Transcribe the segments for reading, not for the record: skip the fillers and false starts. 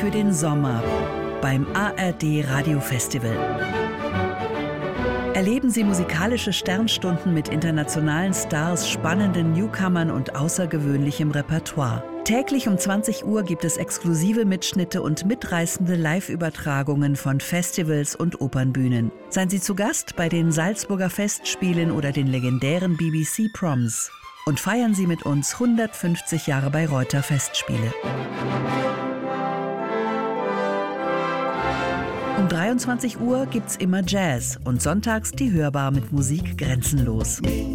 für den Sommer beim ARD Radiofestival. Erleben Sie musikalische Sternstunden mit internationalen Stars, spannenden Newcomern und außergewöhnlichem Repertoire. Täglich um 20 Uhr gibt es exklusive Mitschnitte und mitreißende Live-Übertragungen von Festivals und Opernbühnen. Seien Sie zu Gast bei den Salzburger Festspielen oder den legendären BBC Proms. Und feiern Sie mit uns 150 Jahre Bayreuther Festspiele. Um 23 Uhr gibt's immer Jazz und sonntags die Hörbar mit Musik grenzenlos.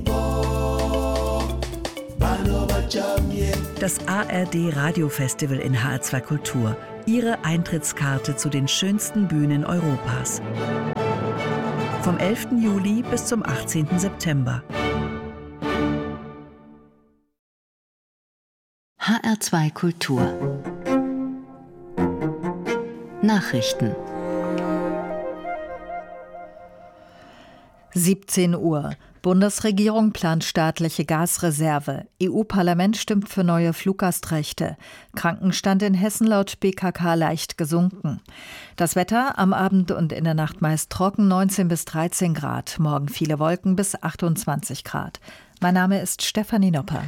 Das ARD Radiofestival in HR2 Kultur. Ihre Eintrittskarte zu den schönsten Bühnen Europas. Vom 11. Juli bis zum 18. September. HR2 Kultur. Nachrichten. 17 Uhr. Bundesregierung plant staatliche Gasreserve. EU-Parlament stimmt für neue Fluggastrechte. Krankenstand in Hessen laut BKK leicht gesunken. Das Wetter am Abend und in der Nacht meist trocken, 19 bis 13 Grad. Morgen viele Wolken bis 28 Grad. Mein Name ist Stefanie Nopper.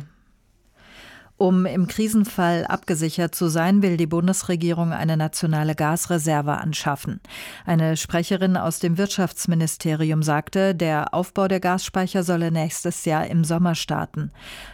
Um im Krisenfall abgesichert zu sein, will die Bundesregierung eine nationale Gasreserve anschaffen. Eine Sprecherin aus dem Wirtschaftsministerium sagte, der Aufbau der Gasspeicher solle nächstes Jahr im Sommer starten.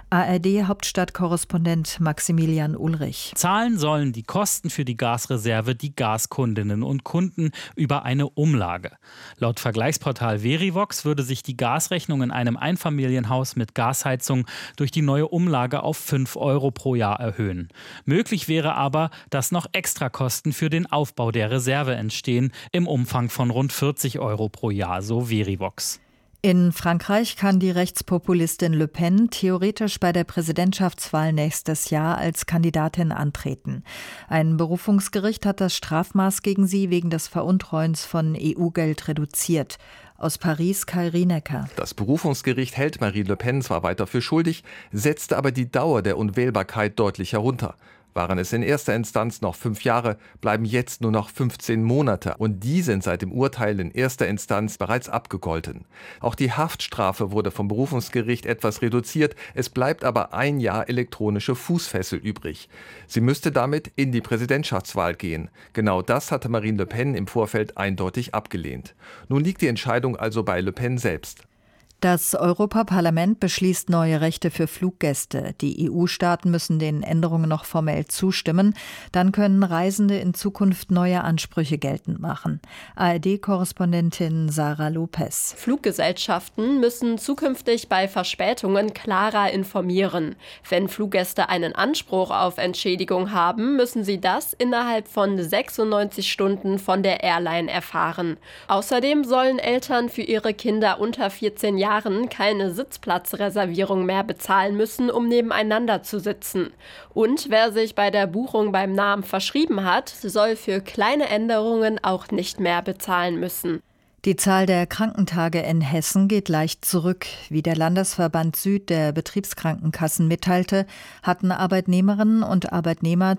ARD-Hauptstadtkorrespondent Maximilian Ulrich. Zahlen sollen die Kosten für die Gasreserve die Gaskundinnen und Kunden über eine Umlage. Laut Vergleichsportal Verivox würde sich die Gasrechnung in einem Einfamilienhaus mit Gasheizung durch die neue Umlage auf 5 Euro pro Jahr erhöhen. Möglich wäre aber, dass noch Extrakosten für den Aufbau der Reserve entstehen, im Umfang von rund 40 Euro pro Jahr, so Verivox. In Frankreich kann die Rechtspopulistin Le Pen theoretisch bei der Präsidentschaftswahl nächstes Jahr als Kandidatin antreten. Ein Berufungsgericht hat das Strafmaß gegen sie wegen des Veruntreuens von EU-Geld reduziert. Aus Paris Kai Rienecker. Das Berufungsgericht hält Marine Le Pen zwar weiter für schuldig, setzte aber die Dauer der Unwählbarkeit deutlich herunter. Waren es in erster Instanz noch 5 Jahre, bleiben jetzt nur noch 15 Monate. Und die sind seit dem Urteil in erster Instanz bereits abgegolten. Auch die Haftstrafe wurde vom Berufungsgericht etwas reduziert. Es bleibt aber 1 Jahr elektronische Fußfessel übrig. Sie müsste damit in die Präsidentschaftswahl gehen. Genau das hatte Marine Le Pen im Vorfeld eindeutig abgelehnt. Nun liegt die Entscheidung also bei Le Pen selbst. Das Europaparlament beschließt neue Rechte für Fluggäste. Die EU-Staaten müssen den Änderungen noch formell zustimmen. Dann können Reisende in Zukunft neue Ansprüche geltend machen. ARD-Korrespondentin Sarah Lopez. Fluggesellschaften müssen zukünftig bei Verspätungen klarer informieren. Wenn Fluggäste einen Anspruch auf Entschädigung haben, müssen sie das innerhalb von 96 Stunden von der Airline erfahren. Außerdem sollen Eltern für ihre Kinder unter 14 Jahren keine Sitzplatzreservierung mehr bezahlen müssen, um nebeneinander zu sitzen. Und wer sich bei der Buchung beim Namen verschrieben hat, soll für kleine Änderungen auch nicht mehr bezahlen müssen. Die Zahl der Krankentage in Hessen geht leicht zurück. Wie der Landesverband Süd der Betriebskrankenkassen mitteilte, hatten Arbeitnehmerinnen und Arbeitnehmer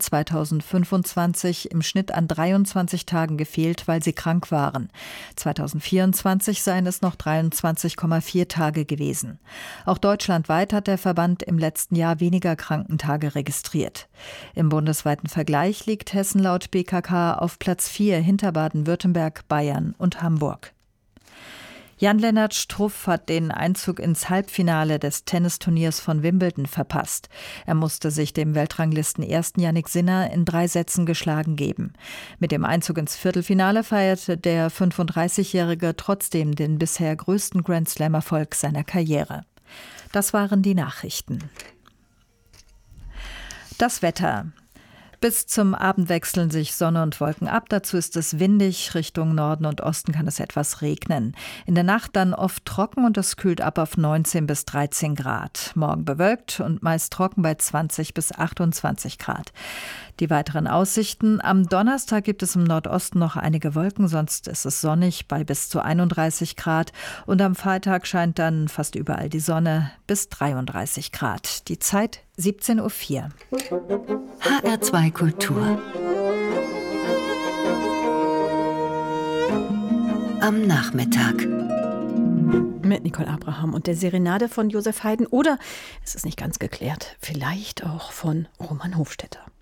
2025 im Schnitt an 23 Tagen gefehlt, weil sie krank waren. 2024 seien es noch 23,4 Tage gewesen. Auch deutschlandweit hat der Verband im letzten Jahr weniger Krankentage registriert. Im bundesweiten Vergleich liegt Hessen laut BKK auf Platz 4 hinter Baden-Württemberg, Bayern und Hamburg. Jan-Lennart Struff hat den Einzug ins Halbfinale des Tennisturniers von Wimbledon verpasst. Er musste sich dem Weltranglisten-Ersten Jannik Sinner in 3 Sätzen geschlagen geben. Mit dem Einzug ins Viertelfinale feierte der 35-Jährige trotzdem den bisher größten Grand-Slam-Erfolg seiner Karriere. Das waren die Nachrichten. Das Wetter. Bis zum Abend wechseln sich Sonne und Wolken ab. Dazu ist es windig. Richtung Norden und Osten kann es etwas regnen. In der Nacht dann oft trocken und es kühlt ab auf 19 bis 13 Grad. Morgen bewölkt und meist trocken bei 20 bis 28 Grad. Die weiteren Aussichten. Am Donnerstag gibt es im Nordosten noch einige Wolken, sonst ist es sonnig bei bis zu 31 Grad. Und am Freitag scheint dann fast überall die Sonne bis 33 Grad. Die Zeit 17:04 Uhr. HR2 Kultur. am Nachmittag. Mit Nicole Abraham und der Serenade von Josef Haydn oder, es ist nicht ganz geklärt, vielleicht auch von Roman Hofstetter.